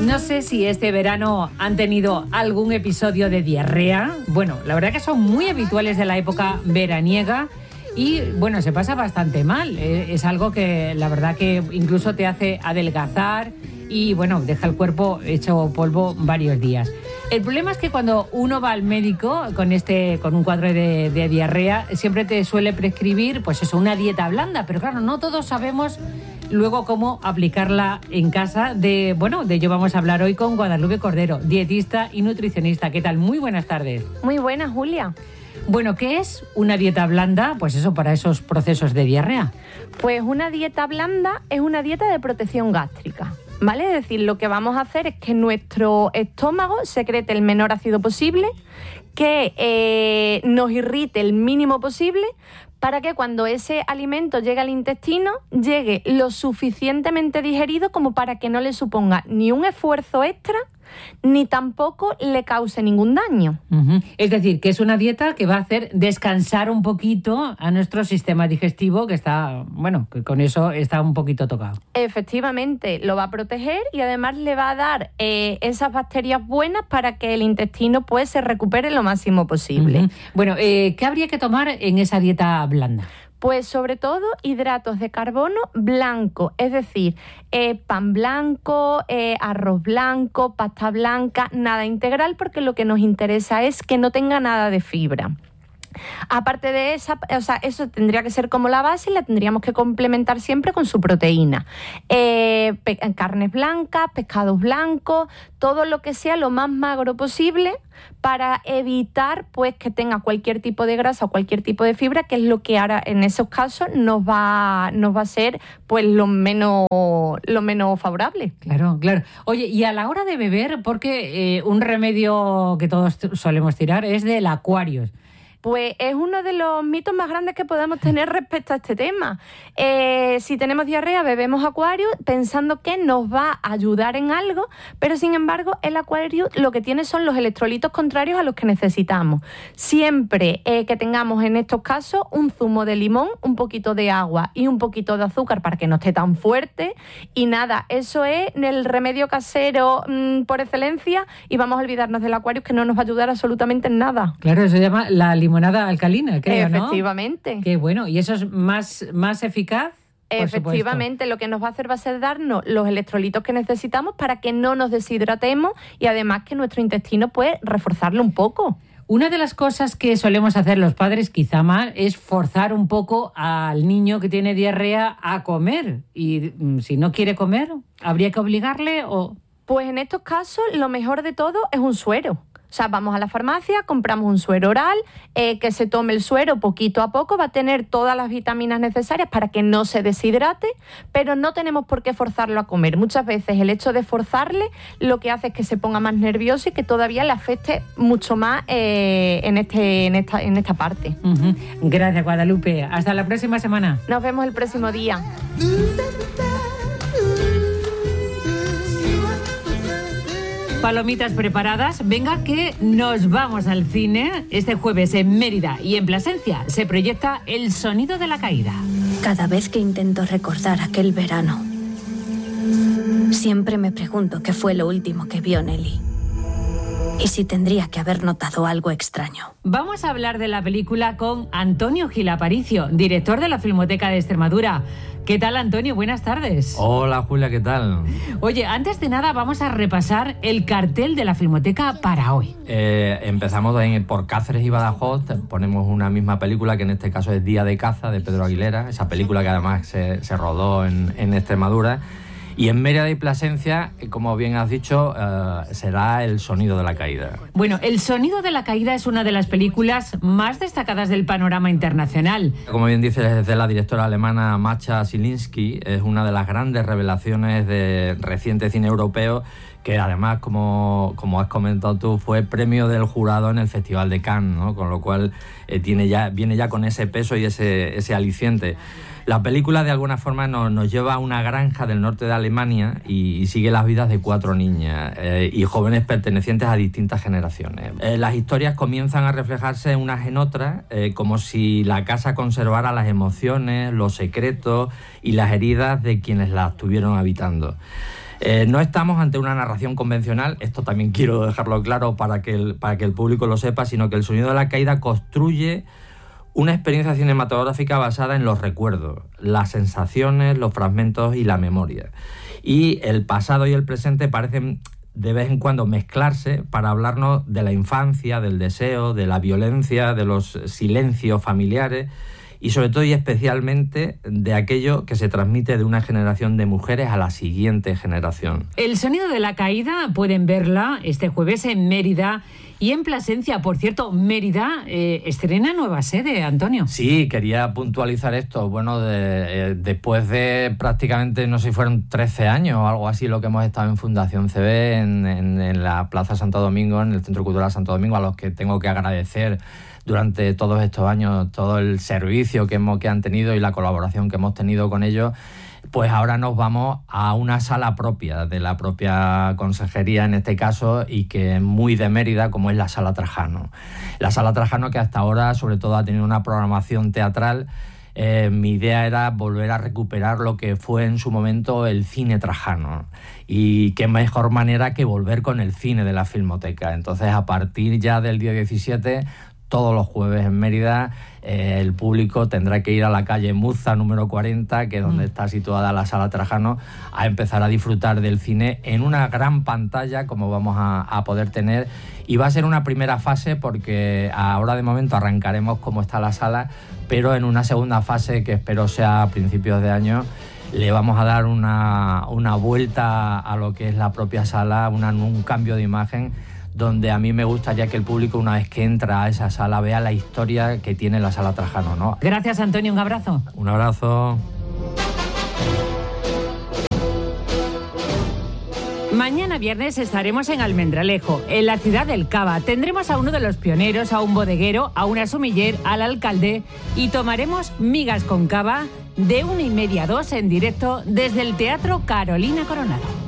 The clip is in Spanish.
No sé si este verano han tenido algún episodio de diarrea. Bueno, la verdad que son muy habituales de la época veraniega y, bueno, se pasa bastante mal. Es algo que la verdad que incluso te hace adelgazar y, bueno, deja el cuerpo hecho polvo varios días. El problema es que cuando uno va al médico con un cuadro de diarrea, siempre te suele prescribir, pues eso, una dieta blanda. Pero claro, no todos sabemos luego cómo aplicarla en casa. De ello vamos a hablar hoy con Guadalupe Cordero, dietista y nutricionista. ¿Qué tal? Muy buenas tardes. Muy buenas, Julia. Bueno, ¿qué es una dieta blanda? Pues eso, para esos procesos de diarrea. Pues una dieta blanda es una dieta de protección gástrica, ¿vale? Es decir, lo que vamos a hacer es que nuestro estómago secrete el menor ácido posible, que nos irrite el mínimo posible, para que cuando ese alimento llegue al intestino, llegue lo suficientemente digerido como para que no le suponga ni un esfuerzo extra, ni tampoco le cause ningún daño. Es decir, que es una dieta que va a hacer descansar un poquito a nuestro sistema digestivo, que está, bueno, que con eso está un poquito tocado. Efectivamente, lo va a proteger y además le va a dar esas bacterias buenas para que el intestino pues se recupere lo máximo posible. Bueno, ¿qué habría que tomar en esa dieta blanda? Pues sobre todo hidratos de carbono blanco, es decir, pan blanco, arroz blanco, pasta blanca, nada integral, porque lo que nos interesa es que no tenga nada de fibra. Aparte de esa, eso tendría que ser como la base y la tendríamos que complementar siempre con su proteína. Carnes blancas, pescados blancos, todo lo que sea lo más magro posible para evitar pues que tenga cualquier tipo de grasa o cualquier tipo de fibra, que es lo que ahora en esos casos nos va a ser pues lo menos favorable. Claro. Oye, y a la hora de beber, porque un remedio que todos solemos tirar es del Aquarius. Pues es uno de los mitos más grandes que podemos tener respecto a este tema. Si tenemos diarrea, bebemos Aquarius pensando que nos va a ayudar en algo, pero sin embargo el Aquarius lo que tiene son los electrolitos contrarios a los que necesitamos. Siempre que tengamos en estos casos un zumo de limón, un poquito de agua y un poquito de azúcar para que no esté tan fuerte, y nada, eso es el remedio casero por excelencia, y vamos a olvidarnos del Aquarius, que no nos va a ayudar absolutamente en nada. Claro, eso se llama la limonada alcalina, creo, ¿no? Efectivamente. Qué bueno. ¿Y eso es más eficaz? Efectivamente, lo que nos va a hacer va a ser darnos los electrolitos que necesitamos para que no nos deshidratemos y además que nuestro intestino puede reforzarlo un poco. Una de las cosas que solemos hacer los padres, quizá mal, es forzar un poco al niño que tiene diarrea a comer. Y si no quiere comer, ¿habría que obligarle o...? Pues en estos casos lo mejor de todo es un suero. O sea, vamos a la farmacia, compramos un suero oral, que se tome el suero poquito a poco, va a tener todas las vitaminas necesarias para que no se deshidrate, pero no tenemos por qué forzarlo a comer. Muchas veces el hecho de forzarle lo que hace es que se ponga más nervioso y que todavía le afecte mucho más en esta parte. Gracias, Guadalupe. Hasta la próxima semana. Nos vemos el próximo día. Palomitas preparadas, venga que nos vamos al cine. Este jueves en Mérida y en Plasencia se proyecta El sonido de la caída. Cada vez que intento recordar aquel verano, siempre me pregunto qué fue lo último que vio Nelly. Y si tendría que haber notado algo extraño. Vamos a hablar de la película con Antonio Gil Aparicio, director de la Filmoteca de Extremadura. ¿Qué tal, Antonio? Buenas tardes. Hola, Julia, ¿qué tal? Oye, antes de nada vamos a repasar el cartel de la Filmoteca para hoy. Empezamos por Cáceres y Badajoz, ponemos una misma película, que en este caso es Día de caza, de Pedro Aguilera, esa película que además se rodó en Extremadura. Y en Mérida y Plasencia, como bien has dicho, será El sonido de la caída. Bueno, El sonido de la caída es una de las películas más destacadas del panorama internacional. Como bien dices, es de la directora alemana Mascha Zielinski, es una de las grandes revelaciones de reciente cine europeo, que además, como has comentado tú, fue premio del jurado en el Festival de Cannes, ¿no? Con lo cual viene ya con ese peso y ese aliciente. La película de alguna forma nos lleva a una granja del norte de Alemania y sigue las vidas de 4 niñas y jóvenes pertenecientes a distintas generaciones. Las historias comienzan a reflejarse unas en otras, como si la casa conservara las emociones, los secretos y las heridas de quienes la estuvieron habitando. No estamos ante una narración convencional, esto también quiero dejarlo claro para que el público lo sepa, sino que El sonido de la caída construye una experiencia cinematográfica basada en los recuerdos, las sensaciones, los fragmentos y la memoria. Y el pasado y el presente parecen de vez en cuando mezclarse para hablarnos de la infancia, del deseo, de la violencia, de los silencios familiares y sobre todo y especialmente de aquello que se transmite de una generación de mujeres a la siguiente generación. El sonido de la caída pueden verla este jueves en Mérida y en Plasencia. Por cierto, Mérida estrena nueva sede, Antonio. Sí, quería puntualizar esto. Bueno, después de prácticamente, no sé si fueron 13 años o algo así, lo que hemos estado en Fundación CB, en la Plaza Santo Domingo, en el Centro Cultural Santo Domingo, a los que tengo que agradecer durante todos estos años todo el servicio que han tenido y la colaboración que hemos tenido con ellos, pues ahora nos vamos a una sala propia de la propia consejería en este caso y que es muy de Mérida, como es la Sala Trajano. La Sala Trajano, que hasta ahora sobre todo ha tenido una programación teatral. Mi idea era volver a recuperar lo que fue en su momento el cine trajano y qué mejor manera que volver con el cine de la Filmoteca. Entonces, a partir ya del día 17, todos los jueves en Mérida, el público tendrá que ir a la calle Muza número 40, que es donde está situada la Sala Trajano, a empezar a disfrutar del cine en una gran pantalla como vamos a poder tener. Y va a ser una primera fase porque ahora de momento arrancaremos como está la sala, pero en una segunda fase, que espero sea a principios de año, le vamos a dar una vuelta a lo que es la propia sala, un cambio de imagen, donde a mí me gustaría que el público, una vez que entra a esa sala, vea la historia que tiene la Sala Trajano, ¿no? Gracias, Antonio, un abrazo. Un abrazo. Mañana viernes estaremos en Almendralejo, en la ciudad del Cava. Tendremos a uno de los pioneros, a un bodeguero, a una sumiller, al alcalde y tomaremos migas con cava de 1:30 a 2 en directo desde el Teatro Carolina Coronado.